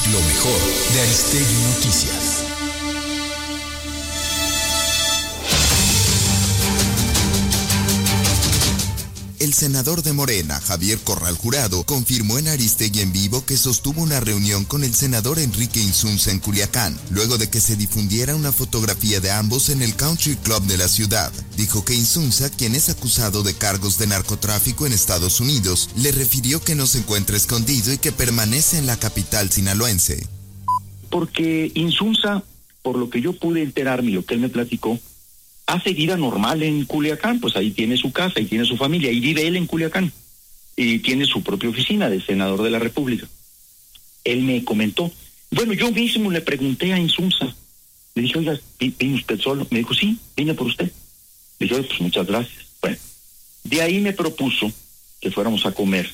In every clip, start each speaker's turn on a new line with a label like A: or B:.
A: Lo mejor de Aristegui Noticias.
B: El senador de Morena, Javier Corral Jurado, confirmó en Aristegui en Vivo que sostuvo una reunión con el senador Enrique Insunza en Culiacán, luego de que se difundiera una fotografía de ambos en el Country Club de la ciudad. Dijo que Insunza, quien es acusado de cargos de narcotráfico en Estados Unidos, le refirió que no se encuentra escondido y que permanece en la capital sinaloense.
C: Porque Insunza, por lo que yo pude enterarme y lo que él me platicó, hace vida normal en Culiacán, pues ahí tiene su casa, ahí tiene su familia, y vive él en Culiacán, y tiene su propia oficina de senador de la República. Él me comentó, bueno, yo mismo le pregunté a Insunza, le dije, oiga, ¿vino usted solo? Me dijo, sí, vine por usted. Le dije, pues muchas gracias. Bueno, de ahí me propuso que fuéramos a comer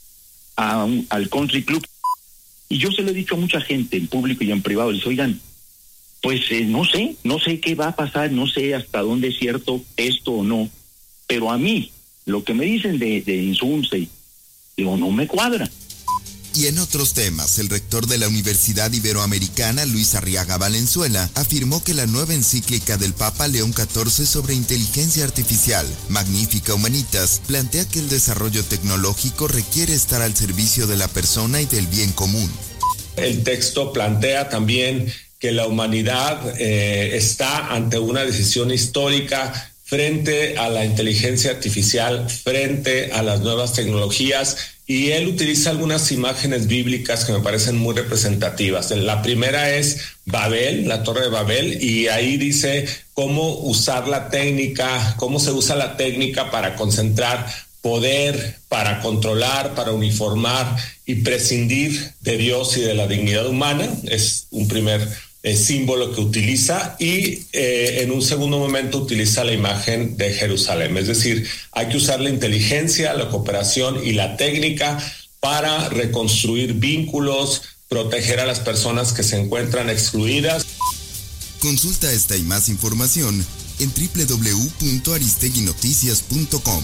C: al Country Club, y yo se lo he dicho a mucha gente, en público y en privado, les dije, oigan, pues no sé qué va a pasar, no sé hasta dónde es cierto esto o no, pero a mí, lo que me dicen de Insunza, digo, no me cuadra.
B: Y en otros temas, el rector de la Universidad Iberoamericana, Luis Arriaga Valenzuela, afirmó que la nueva encíclica del Papa León XIV sobre inteligencia artificial, Magnifica Humanitas, plantea que el desarrollo tecnológico requiere estar al servicio de la persona y del bien común.
D: El texto plantea también que la humanidad está ante una decisión histórica frente a la inteligencia artificial, frente a las nuevas tecnologías, y él utiliza algunas imágenes bíblicas que me parecen muy representativas. La primera es Babel, la Torre de Babel, y ahí dice cómo usar la técnica, cómo se usa la técnica para concentrar poder, para controlar, para uniformar y prescindir de Dios y de la dignidad humana. Es un primer símbolo que utiliza, y en un segundo momento utiliza la imagen de Jerusalén. Es decir, hay que usar la inteligencia, la cooperación y la técnica para reconstruir vínculos, proteger a las personas que se encuentran excluidas.
B: Consulta esta y más información en www.aristeguinoticias.com.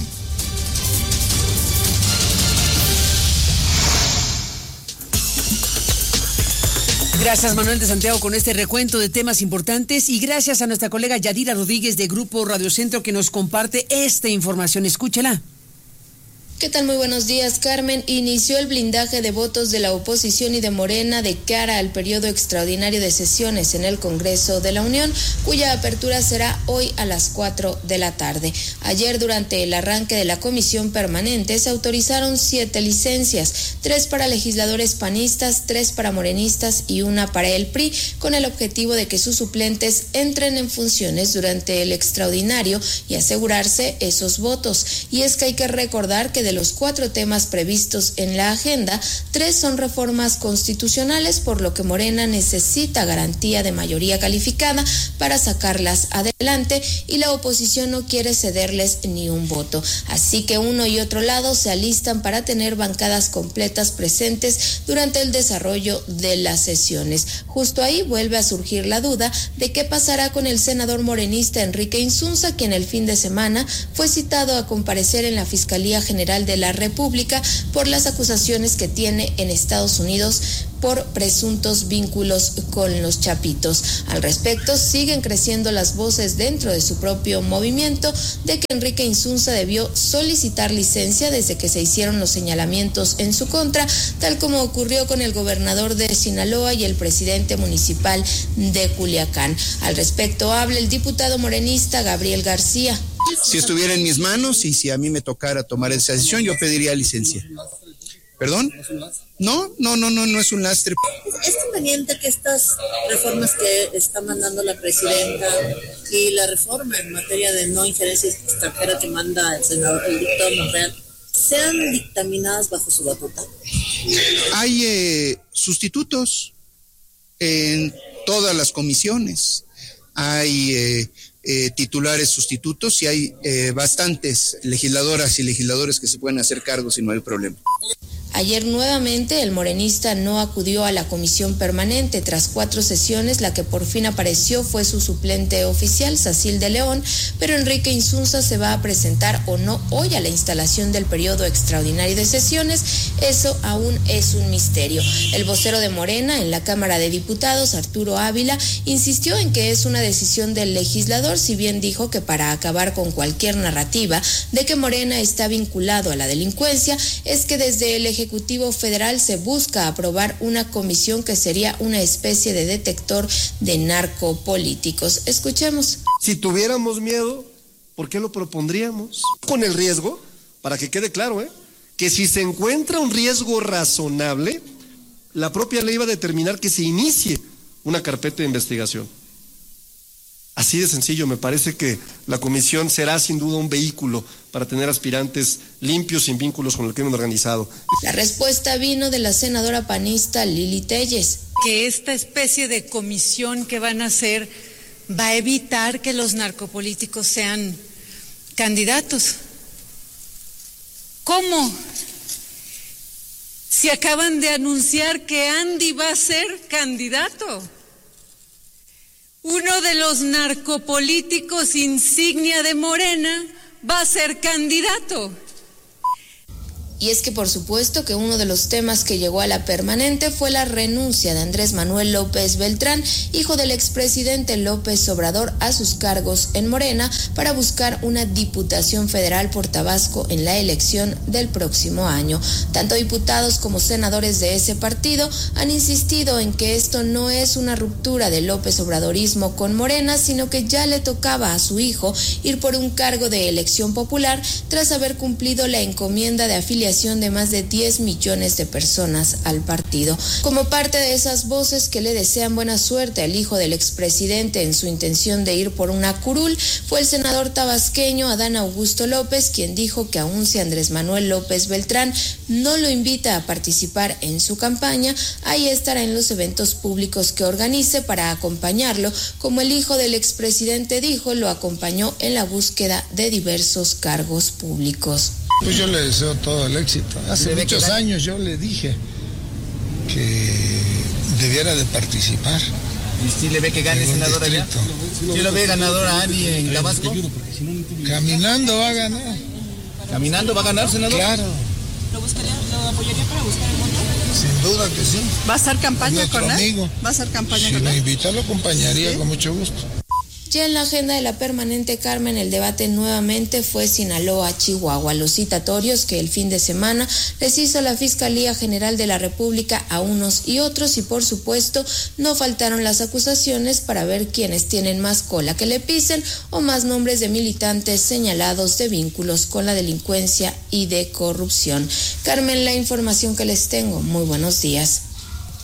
E: Gracias, Manuel de Santiago, con este recuento de temas importantes, y gracias a nuestra colega Yadira Rodríguez de Grupo Radio Centro que nos comparte esta información. Escúchela.
F: ¿Qué tal? Muy buenos días, Carmen. Inició el blindaje de votos de la oposición y de Morena de cara al periodo extraordinario de sesiones en el Congreso de la Unión, cuya apertura será hoy a las 4 de la tarde. Ayer, durante el arranque de la comisión permanente, se autorizaron 7 licencias, 3 para legisladores panistas, 3 para morenistas y 1 para el PRI, con el objetivo de que sus suplentes entren en funciones durante el extraordinario y asegurarse esos votos. Y es que hay que recordar que de los 4 temas previstos en la agenda, 3 son reformas constitucionales, por lo que Morena necesita garantía de mayoría calificada para sacarlas adelante, y la oposición no quiere cederles ni un voto. Así que uno y otro lado se alistan para tener bancadas completas presentes durante el desarrollo de las sesiones. Justo ahí vuelve a surgir la duda de qué pasará con el senador morenista Enrique Insunza, quien el fin de semana fue citado a comparecer en la Fiscalía General de la República por las acusaciones que tiene en Estados Unidos por presuntos vínculos con los Chapitos. Al respecto, siguen creciendo las voces dentro de su propio movimiento de que Enrique Insunza debió solicitar licencia desde que se hicieron los señalamientos en su contra, tal como ocurrió con el gobernador de Sinaloa y el presidente municipal de Culiacán. Al respecto habla el diputado morenista Gabriel García.
G: Si estuviera en mis manos y si a mí me tocara tomar esa decisión, yo pediría licencia. ¿Perdón? No es un lastre.
H: Es conveniente que estas reformas que está mandando la presidenta y la reforma en materia de no injerencia extranjera que manda el diputado Monreal sean dictaminadas bajo su batuta.
G: Hay sustitutos en todas las comisiones. Hay titulares sustitutos y hay bastantes legisladoras y legisladores que se pueden hacer cargos y no hay problema.
F: Ayer nuevamente el morenista no acudió a la comisión permanente. Tras 4 sesiones, la que por fin apareció fue su suplente oficial, Sacil de León, pero Enrique Insunza se va a presentar o no hoy a la instalación del periodo extraordinario de sesiones. Eso aún es un misterio. El vocero de Morena en la Cámara de Diputados, Arturo Ávila, insistió en que es una decisión del legislador, si bien dijo que para acabar con cualquier narrativa de que Morena está vinculado a la delincuencia, es que desde el Ejecutivo Federal se busca aprobar una comisión que sería una especie de detector de narcopolíticos. Escuchemos.
I: Si tuviéramos miedo, ¿por qué lo propondríamos? Con el riesgo, para que quede claro, que si se encuentra un riesgo razonable, la propia ley va a determinar que se inicie una carpeta de investigación. Así de sencillo, me parece que la comisión será sin duda un vehículo para tener aspirantes limpios sin vínculos con el crimen organizado.
F: La respuesta vino de la senadora panista Lili Telles.
J: Que esta especie de comisión que van a hacer va a evitar que los narcopolíticos sean candidatos. ¿Cómo? Si acaban de anunciar que Andy va a ser candidato. Uno de los narcopolíticos insignia de Morena va a ser candidato.
F: Y es que por supuesto que uno de los temas que llegó a la permanente fue la renuncia de Andrés Manuel López Beltrán, hijo del expresidente López Obrador, a sus cargos en Morena para buscar una diputación federal por Tabasco en la elección del próximo año. Tanto diputados como senadores de ese partido han insistido en que esto no es una ruptura del López Obradorismo con Morena, sino que ya le tocaba a su hijo ir por un cargo de elección popular tras haber cumplido la encomienda de afiliación de más de 10 millones de personas al partido. Como parte de esas voces que le desean buena suerte al hijo del expresidente en su intención de ir por una curul, fue el senador tabasqueño Adán Augusto López, quien dijo que aun si Andrés Manuel López Beltrán no lo invita a participar en su campaña, ahí estará en los eventos públicos que organice para acompañarlo, como el hijo del expresidente dijo, lo acompañó en la búsqueda de diversos cargos públicos.
K: Pues yo le deseo todo el éxito. Hace muchos años yo le dije que debiera de participar.
L: ¿Y si le ve que gane senador allá? ¿Sí lo ve ganador a Ani en Tabasco?
K: Caminando va a ganar.
L: ¿Caminando va a ganar, senador?
K: Claro.
M: ¿Lo apoyaría para buscar el voto?
K: Sin duda que sí.
M: ¿Va a hacer campaña con él?
K: Amigo.
M: ¿Va a hacer campaña con él?
K: Si me invita, lo acompañaría con mucho gusto.
F: Ya en la agenda de la permanente, Carmen, el debate nuevamente fue Sinaloa, Chihuahua. Los citatorios que el fin de semana les hizo la Fiscalía General de la República a unos y otros, y por supuesto no faltaron las acusaciones para ver quiénes tienen más cola que le pisen o más nombres de militantes señalados de vínculos con la delincuencia y de corrupción. Carmen, la información que les tengo. Muy buenos días.